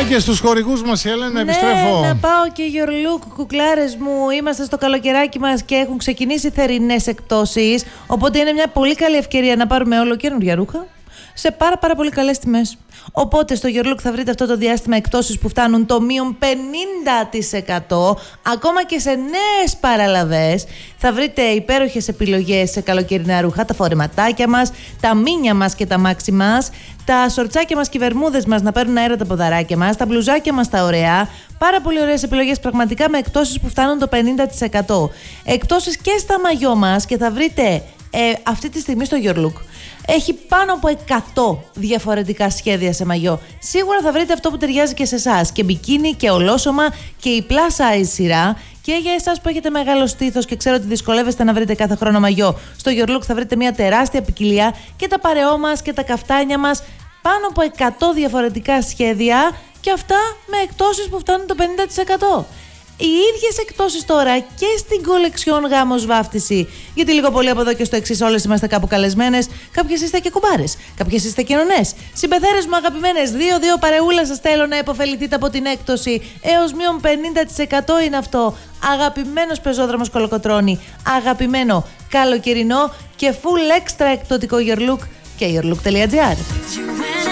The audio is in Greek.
και στους χορηγούς μας, η Έλενα, Ναι, επιστρέφω. να πάω και Your Look, κουκλάρες μου. Είμαστε στο καλοκαιράκι μας και έχουν ξεκινήσει θερινές εκπτώσεις. Οπότε είναι μια πολύ καλή ευκαιρία να πάρουμε όλο καινούργια ρούχα σε πάρα πολύ καλές τιμές. Οπότε στο Your Look θα βρείτε αυτό το διάστημα εκπτώσεις που φτάνουν το μείον 50%. Ακόμα και σε νέες παραλαβές θα βρείτε υπέροχες επιλογές σε καλοκαιρινά ρούχα. Τα φορεματάκια μας, τα μίνια μας και τα μάξι μας, τα σορτσάκια μας και οι βερμούδες μας να παίρνουν αέρα τα ποδαράκια μας, τα μπλουζάκια μας τα ωραία. Πάρα πολύ ωραίες επιλογές πραγματικά με εκπτώσεις που φτάνουν το 50%. Εκπτώσεις και στα μαγιό μας και θα βρείτε αυτή τη στιγμή στο Your Look. Έχει πάνω από 100 διαφορετικά σχέδια σε μαγιό. Σίγουρα θα βρείτε αυτό που ταιριάζει και σε εσάς. Και μπικίνι και ολόσωμα και η plus size σειρά. Και για εσάς που έχετε μεγάλο στήθος και ξέρω ότι δυσκολεύεστε να βρείτε κάθε χρόνο μαγιό, στο Your Look θα βρείτε μια τεράστια ποικιλία και τα παρεό μας και τα καφτάνια μας. Πάνω από 100 διαφορετικά σχέδια και αυτά με εκπτώσεις που φτάνουν το 50%. Οι ίδιες εκπτώσεις τώρα και στην κολεξιόν γάμος βάφτιση. Γιατί λίγο πολύ από εδώ και στο εξής όλες είμαστε κάπου καλεσμένες. Κάποιες είστε και κουμπάρες, κάποιες είστε κοινωνές. Συμπεθέρες μου αγαπημένες, 2-2 παρεούλα σας θέλω να υποφεληθείτε από την έκπτωση. Έως μείον 50% είναι αυτό. Αγαπημένος πεζόδρομος Κολοκοτρώνη, αγαπημένο καλοκαιρινό και full extra εκπτωτικό Your Look και yourlook.gr.